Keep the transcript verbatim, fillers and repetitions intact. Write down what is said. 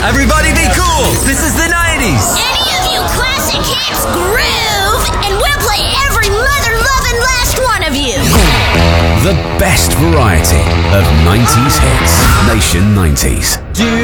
Everybody be cool. This is the nineties. Any of you classic hits groove, and we'll play every mother-loving last one of you. The best variety of nineties hits. Nation nineties.